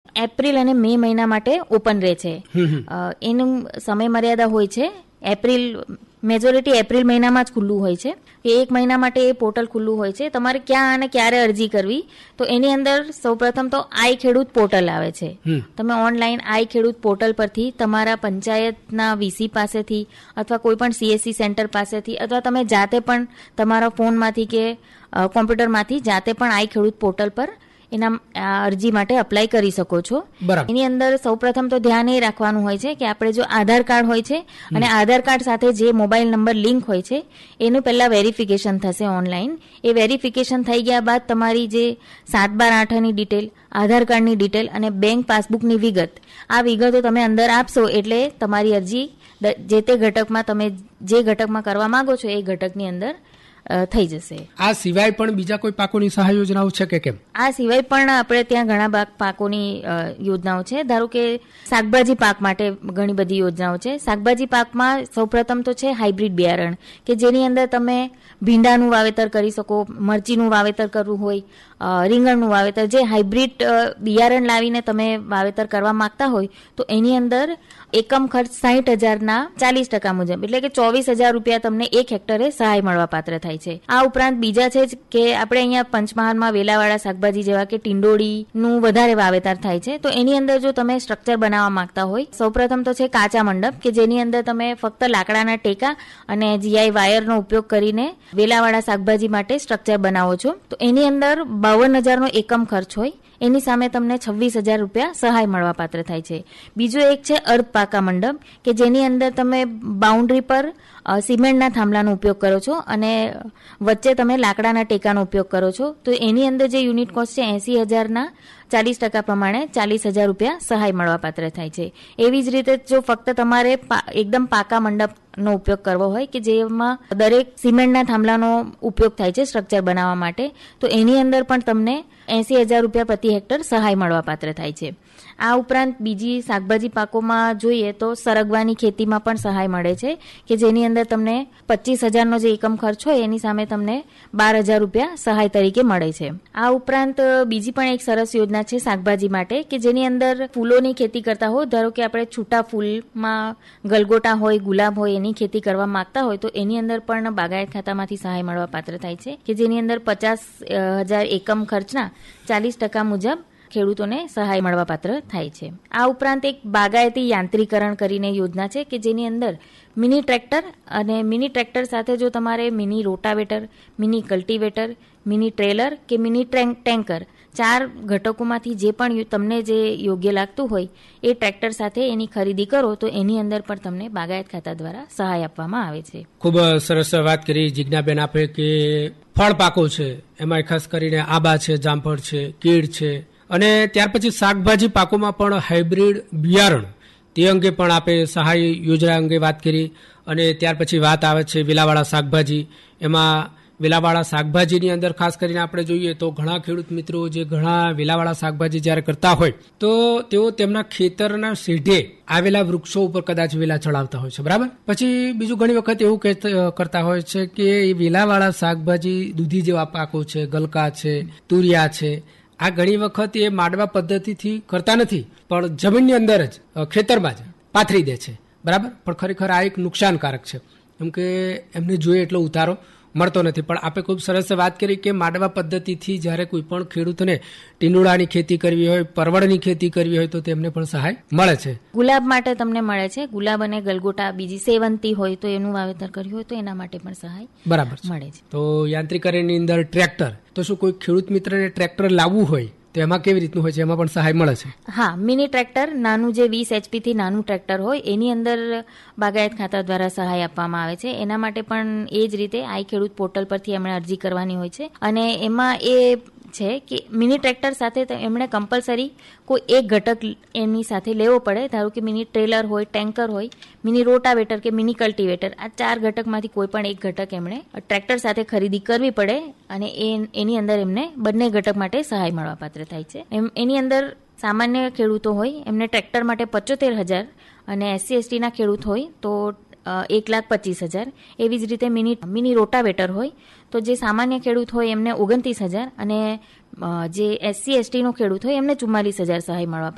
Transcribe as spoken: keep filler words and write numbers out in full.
April અને મે મહિના માટે ઓપન રહે છે. એનું સમય મર્યાદા હોય છે. એપ્રિલ મેજોરિટી એપ્રિલ મહિનામાં જ ખુલ્લું હોય છે. એક મહિના માટે એ પોર્ટલ ખુલ્લું હોય છે. તમારે ક્યાં અને ક્યારે અરજી કરવી, તો એની અંદર સૌપ્રથમ તો આઈ ખેડૂત પોર્ટલ આવે છે. તમે ઓનલાઈન આઈ ખેડૂત પોર્ટલ પરથી તમારા પંચાયતના વીસી પાસેથી અથવા કોઈ પણ સીએસસી સેન્ટર પાસેથી અથવા તમે જાતે પણ તમારા ફોનમાંથી કે કોમ્પ્યુટરમાંથી જાતે પણ આઈ ખેડૂત પોર્ટલ પર એના અરજી માટે અપ્લાય કરી શકો છો. એની અંદર સૌપ્રથમ તો ધ્યાન એ રાખવાનું હોય છે કે આપણે જો આધાર કાર્ડ હોય છે અને આધાર કાર્ડ સાથે જે મોબાઈલ નંબર લિંક હોય છે એનું પહેલા વેરિફિકેશન થશે ઓનલાઈન. એ વેરિફિકેશન થઈ ગયા બાદ તમારી જે સાત બાર આઠની ડિટેલ, આધાર કાર્ડની ડિટેલ અને બેંક પાસબુકની વિગત, આ વિગતો તમે અંદર આપશો એટલે તમારી અરજી જે તે ઘટકમાં તમે જે ઘટકમાં કરવા માંગો છો એ ઘટકની અંદર થઈ જશે. આ સિવાય પણ બીજા કોઈ પાકોની સહાય યોજનાઓ છે કે કેમ? આ સિવાય પણ આપણે ત્યાં ઘણા પાકોની યોજનાઓ છે. ધારો કે શાકભાજી પાક માટે ઘણી બધી યોજનાઓ છે. શાકભાજી પાકમાં સૌપ્રથમ તો છે હાઇબ્રિડ બિયારણ, કે જેની અંદર તમે ભીંડાનું વાવેતર કરી શકો, મરચીનું વાવેતર કરવું હોય, રીંગણનું વાવેતર, જે હાઇબ્રિડ બિયારણ લાવીને તમે વાવેતર કરવા માંગતા હોય તો એની અંદર એકમ ખર્ચ સાહીઠ હજારના ચાલીસ ટકા મુજબ એટલે કે ચોવીસ હજાર રૂપિયા તમને એક હેક્ટરે સહાય મળવા પાત્ર થાય છે. આ ઉપરાંત બીજા છે કે આપણે અહીંયા પંચમહાલમાં વેલાવાળા શાકભાજી જેવા કે ટીંડોળીનું વધારે વાવેતર થાય છે. તો એની અંદર જો તમે સ્ટ્રક્ચર બનાવવા માંગતા હોય, સૌપ્રથમ તો છે કાચા મંડપ, કે જેની અંદર તમે ફક્ત લાકડાના ટેકા અને જીઆઈ વાયરનો ઉપયોગ કરીને વેલાવાળા શાકભાજી માટે સ્ટ્રક્ચર બનાવો છો. તો એની અંદર બાવન હજારનો એકમ ખર્ચ હોય, એની સામે તમને છવ્વીસ હજાર રૂપિયા સહાય મળવા પાત્ર થાય છે. બીજો એક છે અર્ધ પાકા મંડપ, કે જેની અંદર તમે બાઉન્ડ્રી પર સિમેન્ટના થાંભલાનો ઉપયોગ કરો છો અને વચ્ચે તમે લાકડાના ટેકાનો ઉપયોગ કરો છો. તો એની અંદર જે યુનિટ કોસ્ટ છે એસી હજારના ચાલીસ ટકા પ્રમાણે ચાલીસ હજાર રૂપિયા સહાય મળવા પાત્ર થાય છે. એવી જ રીતે જો ફક્ત તમારે એકદમ પાકા મંડપનો ઉપયોગ કરવો હોય કે જેમાં દરેક સિમેન્ટના થાંભલાનો ઉપયોગ થાય છે સ્ટ્રક્ચર બનાવવા માટે, તો એની અંદર પણ તમને એસી હજાર રૂપિયા પ્રતિ હેક્ટર સહાય મળવા પાત્ર થાય છે. આ ઉપરાંત બીજી શાકભાજી પાકોમાં જોઈએ તો સરગવાની ખેતીમાં પણ સહાય મળે છે, કે જેની અંદર તમને પચીસ હજારનો જે એકમ ખર્ચ હોય એની સામે તમને બાર હજાર રૂપિયા સહાય તરીકે મળે છે. આ ઉપરાંત બીજી પણ એક સરસ યોજના છે શાકભાજી માટે, કે જેની અંદર ફૂલોની ખેતી કરતા હોય, ધારો કે આપણે છૂટા ફૂલમાં ગલગોટા હોય, ગુલાબ હોય એની ખેતી કરવા માંગતા હોય તો એની અંદર પણ બાગાયત ખાતામાંથી સહાય મળવા પાત્ર થાય છે, કે જેની અંદર પચાસ હજાર એકમ ખર્ચના ચાલીસ ટકા મુજબ ખેડૂતોને સહાય મળવા પાત્ર થાય છે. આ ઉપરાંત એક બાગાયતી યાંત્રીકરણ કરીને યોજના છે, કે જેની અંદર મિની ટ્રેક્ટર અને મિની ટ્રેક્ટર સાથે જો તમારે mini rotavator, mini cultivator, mini trailer કે મિની ટેન્કર, ચાર ઘટકોમાંથી જે પણ તમને જે યોગ્ય લાગતું હોય એ ટ્રેક્ટર સાથે એની ખરીદી કરો તો એની અંદર પણ તમને બાગાયત ખાતા દ્વારા સહાય આપવામાં આવે છે. ખૂબ સરસ વાત કરી જિજ્ઞાબેન આપે કે ફળ પાકો છે એમાં ખાસ કરીને આંબા છે, જામફળ છે, કેળ છે અને ત્યાર પછી શાકભાજી પાકોમાં પણ હાઇબ્રિડ બિયારણ, તે અંગે પણ આપે સહાય યોજના અંગે વાત કરી. અને ત્યાર પછી વાત આવે છે વેલાવાળા શાકભાજી. એમાં વેલાવાળા શાકભાજીની અંદર ખાસ કરીને આપણે જોઈએ તો ઘણા ખેડૂત મિત્રો જે ઘણા વેલાવાળા શાકભાજી જ્યારે કરતા હોય તો તેઓ તેમના ખેતરના શેઢે આવેલા વૃક્ષો ઉપર કદાચ વેલા ચડાવતા હોય છે, બરાબર. પછી બીજું ઘણી વખત એવું કરતા હોય છે કે એ વેલાવાળા શાકભાજી દૂધી જેવા પાકો છે, ગલકા છે, તુરિયા છે, આ ઘણી વખત એ માડવા પદ્ધતિથી કરતા નથી પણ જમીનની અંદર જ ખેતરમાં જ પાથરી દે છે, બરાબર. પણ ખરેખર આ એક નુકસાનકારક છે, કેમ કે એમને જોઈએ એટલો ઉતારો મળતો નથી. પણ આપણે ખૂબ સરસ વાત કરી કે માડવા પદ્ધતિથી જ્યારે કોઈ પણ ખેડૂતને ટીંડોળાની ખેતી કરવી હોય, પરવળની ખેતી કરવી હોય તો તેમને પણ સહાય મળે છે. ગુલાબ માટે તમને મળે છે, ગુલાબ અને ગલગોટા, બીજી સેવંતી હોય તો એનું વાવેતર કર્યું હોય તો એના માટે પણ સહાય બરાબર મળે છે. તો યાંત્રિકરણની અંદર ટ્રેક્ટર, તો શું કોઈ ખેડૂત મિત્રને ટ્રેક્ટર લાવવું હોય તો એમાં કેવી રીતનું હોય છે, એમાં પણ સહાય મળે છે? હા, મિની ટ્રેક્ટર, નાનું જે વીસ એચપી થી નાનું ટ્રેક્ટર હોય એની અંદર બાગાયત ખાતા દ્વારા સહાય આપવામાં આવે છે. એના માટે પણ એ જ રીતે આઈ ખેડૂત પોર્ટલ પરથી એમણે અરજી કરવાની હોય છે અને એમાં એ છે કે મિની ટ્રેક્ટર સાથે એમણે કમ્પલસરી કોઈ એક ઘટક એની સાથે લેવો પડે. ધારો કે મિની ટ્રેલર હોય, ટેન્કર હોય, મિની રોટાવેટર કે મિની કલ્ટિવેટર, આ ચાર ઘટકમાંથી કોઈ પણ એક ઘટક એમણે ટ્રેક્ટર સાથે ખરીદી કરવી પડે અને એની અંદર એમને બંને ઘટક માટે સહાય મળવા પાત્ર થાય છે. એમ એની અંદર સામાન્ય ખેડૂતો હોય એમને ટ્રેક્ટર માટે પચોતેર હજાર અને એસસી એસટીના ખેડૂત હોય તો એક લાખ પચીસ હજાર. એવી જ રીતે મિની મિની રોટાવેટર હોય તો જે સામાન્ય ખેડૂત હોય એમને ઓગણત્રીસ હજાર અને જે એસસી એસટીનો ખેડૂત હોય એમને ચુમ્માલીસ હજાર સહાય મળવા